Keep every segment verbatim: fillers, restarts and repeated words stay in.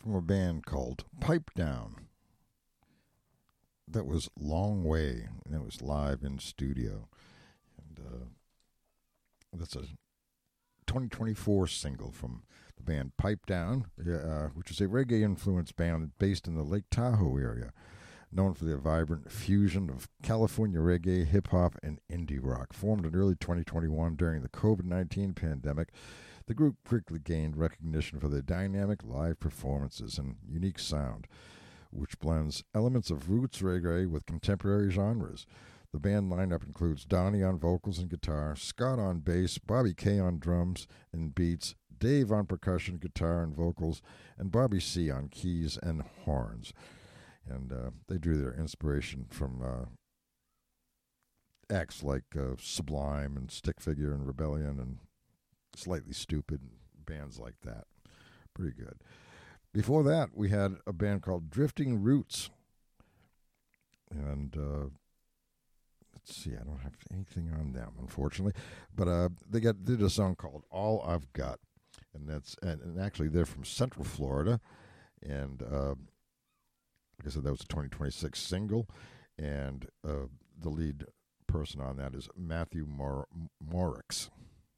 from a band called Pipe Down. That was Long Way, and it was live in studio. And uh, that's a twenty twenty-four single from the band Pipe Down, uh, which is a reggae-influenced band based in the Lake Tahoe area, known for their vibrant fusion of California reggae, hip-hop, and indie rock. Formed in early twenty twenty-one during the covid nineteen pandemic, the group quickly gained recognition for their dynamic live performances and unique sound, which blends elements of roots reggae with contemporary genres. The band lineup includes Donnie on vocals and guitar, Scott on bass, Bobby K on drums and beats, Dave on percussion, guitar, and vocals, and Bobby C on keys and horns. And uh, they drew their inspiration from uh, acts like uh, Sublime and Stick Figure and Rebellion and Slightly Stupid and bands like that. Pretty good. Before that, we had a band called Drifting Roots. And uh, let's see, I don't have anything on them, unfortunately. But uh, they got did a song called All I've Got. And that's and, and actually they're from Central Florida. And uh, like I said, that was a twenty twenty-six single. And uh, the lead person on that is Matthew Mor- Morrix.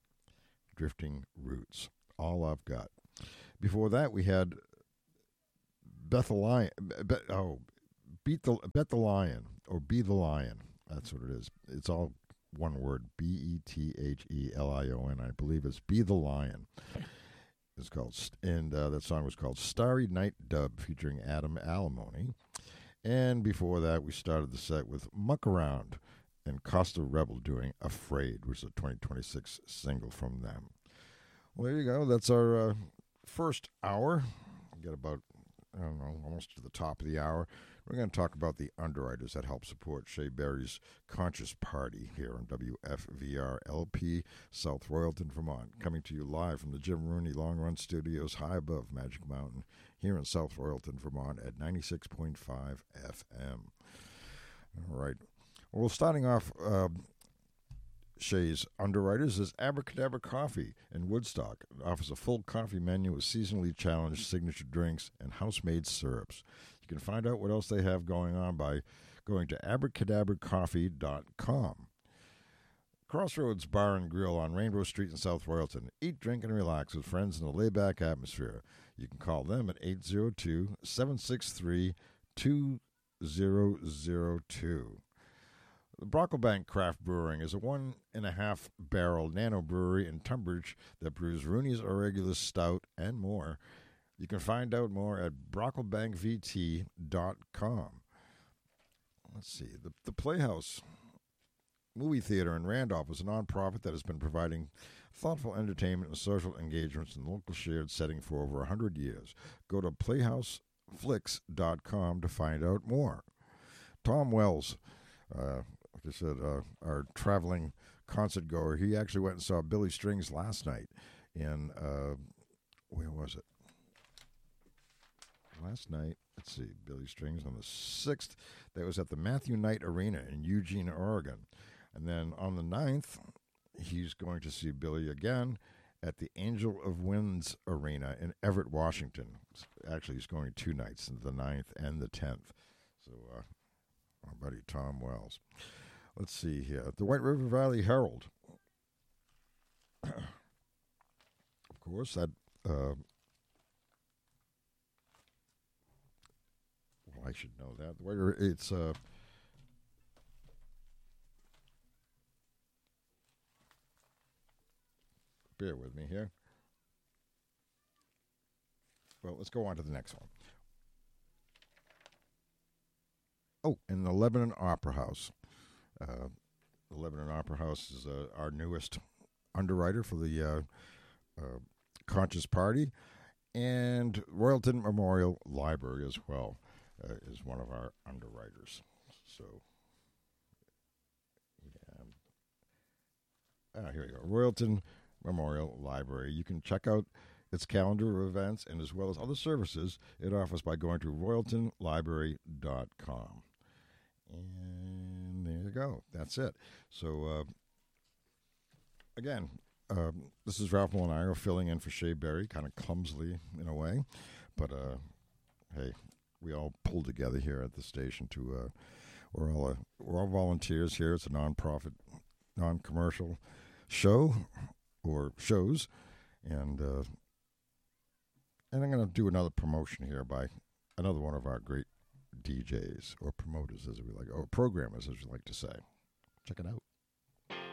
Drifting Roots. All I've Got. Before that, we had Beth the Lion. Be, oh, beat the Bet the Lion or Be the Lion. That's what it is. It's all one word. B E T H E L I O N. I believe it's Be the Lion. It's called, and uh, that song was called Starry Night Dub, featuring Adam Alimony. And before that, we started the set with Muck Around and Costa Rebel doing Afraid, which is a twenty twenty-six single from them. Well, there you go. That's our uh, first hour. We got about, I don't know, almost to the top of the hour. We're going to talk about the underwriters that help support Shea Berry's Conscious Party here on W F V R L P, South Royalton, Vermont. Coming to you live from the Jim Rooney Long Run Studios high above Magic Mountain here in South Royalton, Vermont at ninety-six point five F M. All right. Well, starting off, uh, Shea's Underwriters is Abracadabra Coffee in Woodstock. It offers a full coffee menu with seasonally challenged signature drinks and house-made syrups. You can find out what else they have going on by going to abracadabra coffee dot com. Crossroads Bar and Grill on Rainbow Street in South Royalton. Eat, drink, and relax with friends in a laid-back atmosphere. You can call them at eight zero two, seven six three, two zero zero two. The Brocklebank Craft Brewing is a one and a half barrel nano brewery in Tunbridge that brews Rooney's Irregular Stout and more. You can find out more at brocklebank v t dot com. Let's see. The, the Playhouse Movie Theater in Randolph is a nonprofit that has been providing thoughtful entertainment and social engagements in the local shared setting for over one hundred years. Go to playhouse flix dot com to find out more. Tom Wells, uh, like I said, uh, our traveling concert goer, he actually went and saw Billy Strings last night in, uh, where was it? Last night, let's see, Billy Strings on the sixth. That was at the Matthew Knight Arena in Eugene, Oregon. And then on the ninth, he's going to see Billy again at the Angel of Winds Arena in Everett, Washington. Actually, he's going two nights, the ninth and the tenth. So, uh, our buddy Tom Wells. Let's see here. The White River Valley Herald. Of course, that... Uh, well, I should know that. The White River, it's... Uh, bear with me here. Well, let's go on to the next one. Oh, and the Lebanon Opera House. Uh, the Lebanon Opera House is uh, our newest underwriter for the uh, uh, Conscious Party. And Royalton Memorial Library as well uh, is one of our underwriters. So, yeah. Ah, here we go. Royalton Memorial Library. You can check out its calendar of events and as well as other services it offers by going to royalton library dot com. And there you go. That's it. So, uh, again, um, this is Ralph Molinaro filling in for Shea Berry, kind of clumsily in a way. But uh, hey, we all pull together here at the station to. Uh, we're all uh, we're all volunteers here. It's a non-profit, non-commercial show or shows, and uh, and I'm going to do another promotion here by another one of our great D Js or promoters, as we like, or programmers, as we like to say. Check it out.